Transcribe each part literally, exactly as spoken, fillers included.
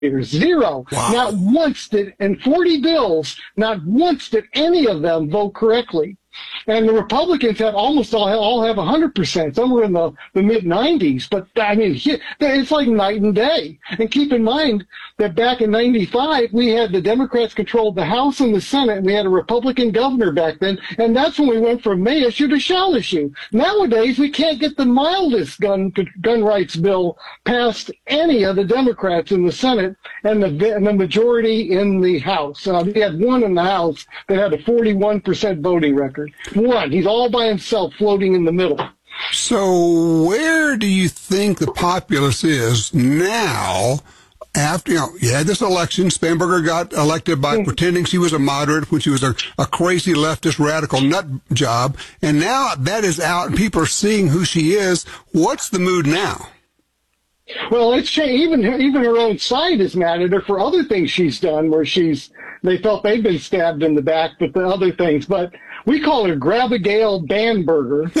Zero. Wow. Not once did, in forty bills, not once did any of them vote correctly. And the Republicans have almost all, all have one hundred percent. Some were in the, the mid nineties. But, I mean, it's like night and day. And keep in mind that back in ninety-five, we had the Democrats controlled the House and the Senate, and we had a Republican governor back then. And that's when we went from may issue to shall issue. Nowadays, we can't get the mildest gun gun rights bill past any of the Democrats in the Senate and the, and the majority in the House. Uh, we had one in the House that had a forty-one percent voting record. One. He's all by himself floating in the middle. So where do you think the populace is now after, you know, you had this election? Spanberger got elected by mm-hmm. pretending she was a moderate when she was a, a crazy leftist radical nut job. And now that is out and people are seeing who she is. What's the mood now? Well, it's even even her own side is mad at her for other things she's done where she's they felt they've been stabbed in the back, but the other things. But we call her Grab-A-Gale Banberger.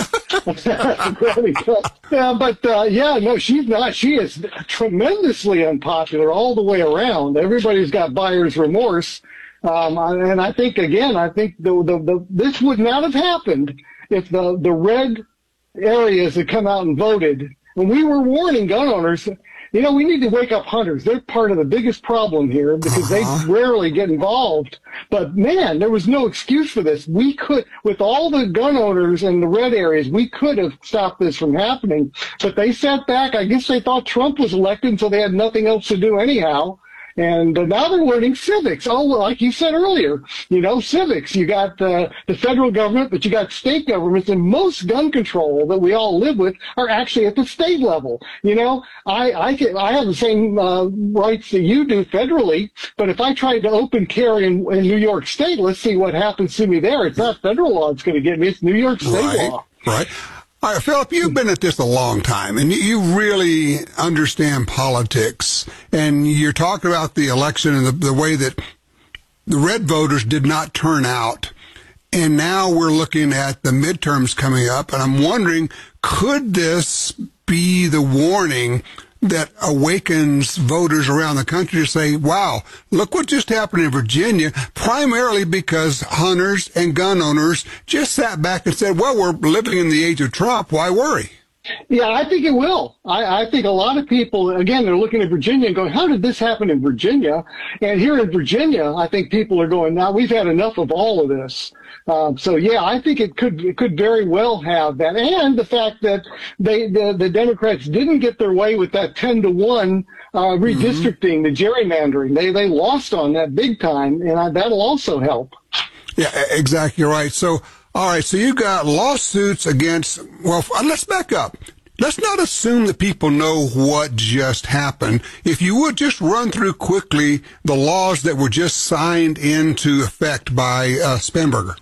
yeah, but uh, yeah, no, she's not. She is tremendously unpopular all the way around. Everybody's got buyer's remorse, um, and I think again, I think the, the the this would not have happened if the the red areas had come out and voted. When we were warning gun owners, you know, we need to wake up hunters. They're part of the biggest problem here because uh-huh. they rarely get involved. But, man, there was no excuse for this. We could, with all the gun owners in the red areas, we could have stopped this from happening. But they sat back. I guess they thought Trump was elected, so they had nothing else to do anyhow. And uh, now they're learning civics. Oh, like you said earlier, you know, civics. You got uh, the federal government, but you got state governments, and most gun control that we all live with are actually at the state level. You know, I I, can, I have the same uh, rights that you do federally, but if I tried to open carry in, in New York State, let's see what happens to me there. It's not federal law that's going to get me. It's New York State right, law. Right. All right, Philip, you've been at this a long time, and you really understand politics, and you're talking about the election and the, the way that the red voters did not turn out, and now we're looking at the midterms coming up, and I'm wondering, could this be the warning that awakens voters around the country to say, wow, look what just happened in Virginia, primarily because hunters and gun owners just sat back and said, well, we're living in the age of Trump. Why worry? Yeah, I think it will. I, I think a lot of people, again, they're looking at Virginia and going, how did this happen in Virginia? And here in Virginia, I think people are going, now we've had enough of all of this. Um, so, yeah, I think it could it could very well have that. And the fact that they the, the Democrats didn't get their way with that ten to one uh, redistricting, mm-hmm. the gerrymandering. They they lost on that big time, and I, that'll also help. Yeah, exactly right. So, all right, so you got lawsuits against, well, let's back up. Let's not assume that people know what just happened. If you would just run through quickly the laws that were just signed into effect by uh, Spanberger.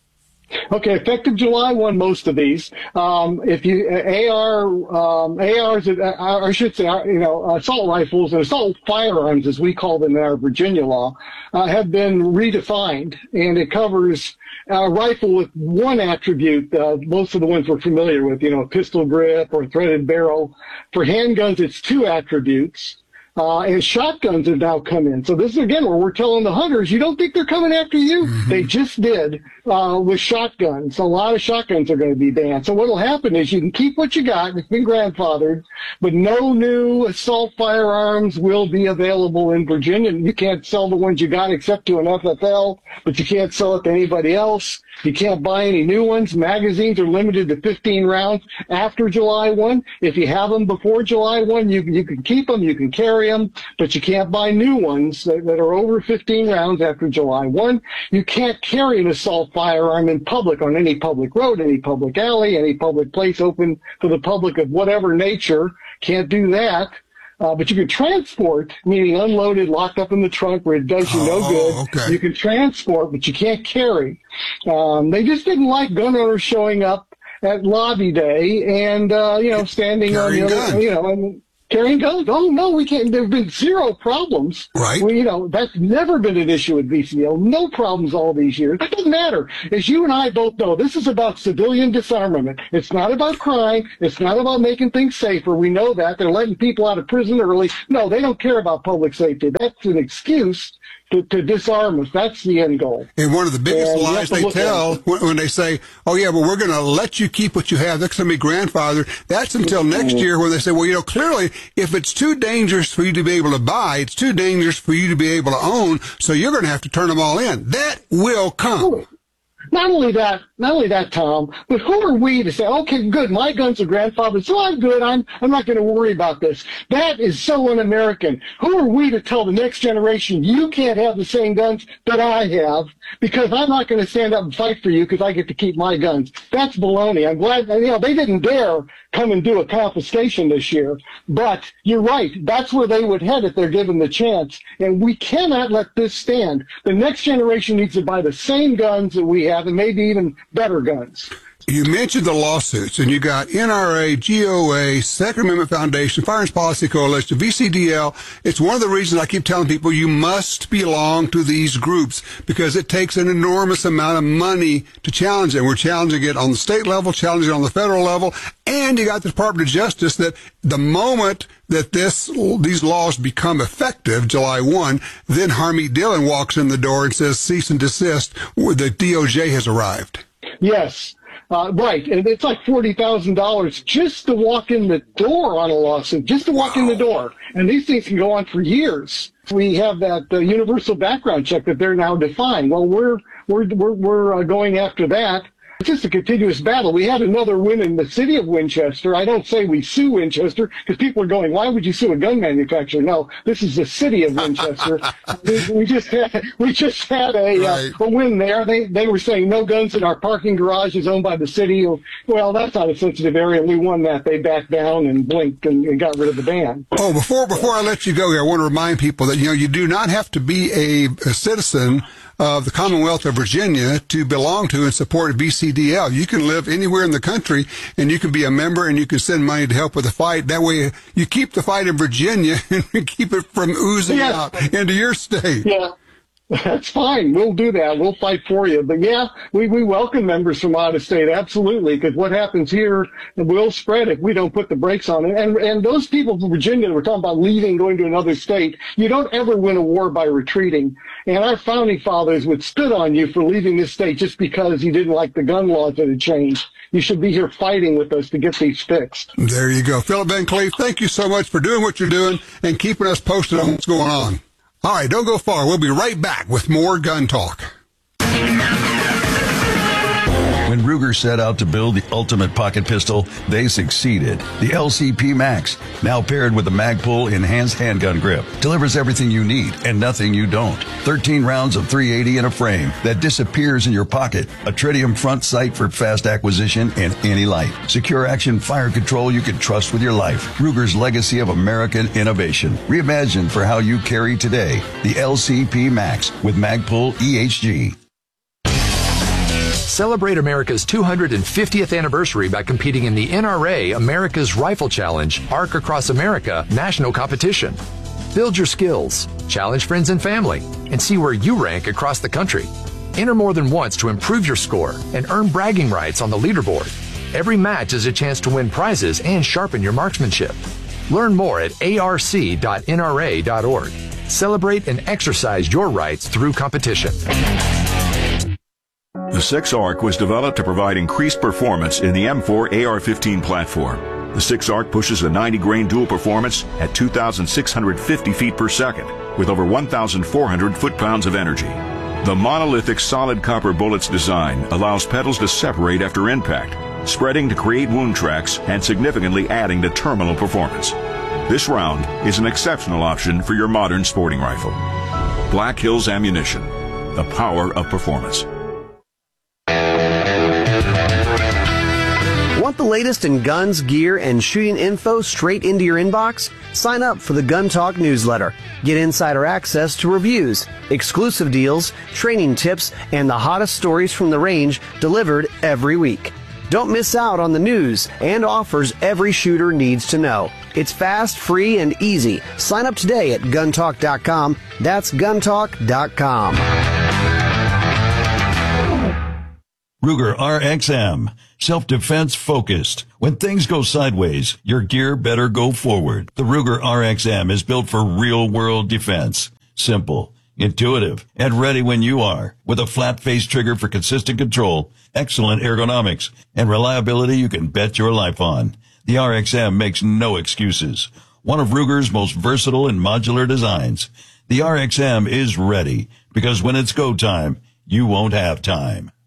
Okay, effective July first, most of these. Um, if you, A R, um, A Rs, uh, I should say, you know, assault rifles and assault firearms, as we call them in our Virginia law, uh, have been redefined, and it covers a rifle with one attribute, uh, most of the ones we're familiar with, you know, a pistol grip or a threaded barrel. For handguns, it's two attributes. Uh, and shotguns have now come in. So this is, again, where we're telling the hunters, you don't think they're coming after you? Mm-hmm. They just did uh, with shotguns. So a lot of shotguns are going to be banned. So what will happen is you can keep what you got. It's been grandfathered, but no new assault firearms will be available in Virginia. You can't sell the ones you got except to an F F L, but you can't sell it to anybody else. You can't buy any new ones. Magazines are limited to fifteen rounds after July first. If you have them before July first, you, you can keep them, you can carry them, but you can't buy new ones that, that are over fifteen rounds after July first. You can't carry an assault firearm in public on any public road, any public alley, any public place open for the public of whatever nature. Can't do that. Uh, but you can transport, meaning unloaded, locked up in the trunk where it does you no oh, good. Okay. You can transport, but you can't carry. Um, they just didn't like gun owners showing up at lobby day and, uh, you know, standing on, you know, you know, and Carrying guns? Oh, no, we can't. There have been zero problems. Right. Well, you know, that's never been an issue with V C D L. No problems all these years. It doesn't matter. As you and I both know, this is about civilian disarmament. It's not about crime. It's not about making things safer. We know that. They're letting people out of prison early. No, they don't care about public safety. That's an excuse to, to disarm us. That's the end goal. And one of the biggest And you lies have to they look at tell it. when, when they say, oh, yeah, but we're going to let you keep what you have. That's going to be grandfathered. That's until next year when they say, well, you know, clearly, if it's too dangerous for you to be able to buy, it's too dangerous for you to be able to own, so you're going to have to turn them all in. That will come. Not only that, not only that, Tom, but who are we to say, okay, good, my guns are grandfathered, so I'm good, I'm, I'm not going to worry about this. That is so un-American. Who are we to tell the next generation, you can't have the same guns that I have, because I'm not going to stand up and fight for you because I get to keep my guns. That's baloney. I'm glad, you know, they didn't dare come and do a confiscation this year, but you're right, that's where they would head if they're given the chance, and we cannot let this stand. The next generation needs to buy the same guns that we have, and maybe even better guns. You mentioned the lawsuits, and you got N R A, G O A, Second Amendment Foundation, Firearms Policy Coalition, V C D L. It's one of the reasons I keep telling people you must belong to these groups because it takes an enormous amount of money to challenge it. We're challenging it on the state level, challenging it on the federal level, and you got the Department of Justice that the moment that this these laws become effective, July first, then Harmeet Dillon walks in the door and says cease and desist. The D O J has arrived. Yes. Uh, right, and it's like forty thousand dollars just to walk in the door on a lawsuit, just to walk in the door. And these things can go on for years. We have that uh, universal background check that they're now defined. Well, we're we're we're, we're uh, going after that. It's just a continuous battle. We had another win in the city of Winchester. I don't say we sue Winchester because people are going, why would you sue a gun manufacturer? No, this is the city of Winchester. we, we just had we just had a, right. uh, a win there. They they were saying no guns in our parking garage is owned by the city. Well, that's not a sensitive area. We won that. They backed down and blinked and, and got rid of the ban. Oh, before before I let you go here, I want to remind people that you know you do not have to be a, a citizen of the Commonwealth of Virginia to belong to and support V C D L. You can live anywhere in the country, and you can be a member, and you can send money to help with the fight. That way, you keep the fight in Virginia and keep it from oozing yes. out into your state. Yeah. That's fine. We'll do that. We'll fight for you. But yeah, we, we welcome members from out of state. Absolutely. Because what happens here will spread if we don't put the brakes on it. And, and those people from Virginia that were talking about leaving, going to another state, you don't ever win a war by retreating. And our founding fathers would stood on you for leaving this state just because you didn't like the gun laws that had changed. You should be here fighting with us to get these fixed. There you go. Philip Van Cleef, thank you so much for doing what you're doing and keeping us posted on what's going on. All right, don't go far. We'll be right back with more gun talk. When Ruger set out to build the ultimate pocket pistol, they succeeded. The L C P Max, now paired with the Magpul enhanced handgun grip, delivers everything you need and nothing you don't. thirteen rounds of three eighty in a frame that disappears in your pocket. A tritium front sight for fast acquisition in any light. Secure action fire control you can trust with your life. Ruger's legacy of American innovation. Reimagined for how you carry today. The L C P Max with Magpul E H G. Celebrate America's two hundred fiftieth anniversary by competing in the N R A America's Rifle Challenge Arc Across America national competition. Build your skills, challenge friends and family, and see where you rank across the country. Enter more than once to improve your score and earn bragging rights on the leaderboard. Every match is a chance to win prizes and sharpen your marksmanship. Learn more at A R C dot N R A dot org. Celebrate and exercise your rights through competition. The six ARC was developed to provide increased performance in the M four A R fifteen platform. The six ARC pushes a ninety grain dual performance at two thousand six hundred fifty feet per second with over one thousand four hundred foot-pounds of energy. The monolithic solid copper bullet's design allows petals to separate after impact, spreading to create wound tracks and significantly adding to terminal performance. This round is an exceptional option for your modern sporting rifle. Black Hills Ammunition, the power of performance. Want the latest in guns, gear, and shooting info straight into your inbox? Sign up for the Gun Talk newsletter. Get insider access to reviews, exclusive deals, training tips, and the hottest stories from the range delivered every week. Don't miss out on the news and offers every shooter needs to know. It's fast, free, and easy. Sign up today at gun talk dot com. That's gun talk dot com. Ruger R X M. Self-defense focused. When things go sideways, your gear better go forward. The Ruger R X M is built for real-world defense. Simple, intuitive, and ready when you are. With a flat-face trigger for consistent control, excellent ergonomics, and reliability you can bet your life on. The R X M makes no excuses. One of Ruger's most versatile and modular designs. The R X M is ready, because when it's go time, you won't have time.